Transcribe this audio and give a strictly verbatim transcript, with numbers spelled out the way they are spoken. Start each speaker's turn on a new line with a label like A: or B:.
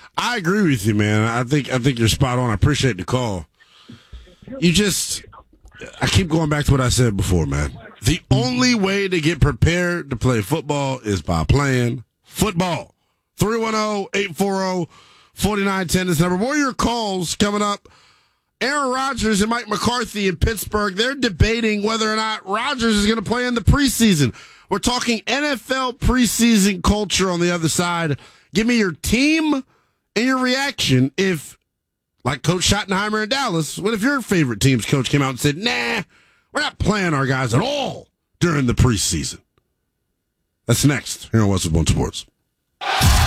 A: I agree with you, man. I think I think you're spot on. I appreciate the call. You just, I keep going back to what I said before, man. The only way to get prepared to play football is by playing football. three one zero, eight four zero, four nine one zero is the number. More of your calls coming up. Aaron Rodgers and Mike McCarthy in Pittsburgh, they're debating whether or not Rodgers is going to play in the preseason. We're talking N F L preseason culture on the other side. Give me your team and your reaction if, like Coach Schottenheimer in Dallas, what if your favorite team's coach came out and said, nah, we're not playing our guys at all during the preseason? That's next here on Westwood One Sports.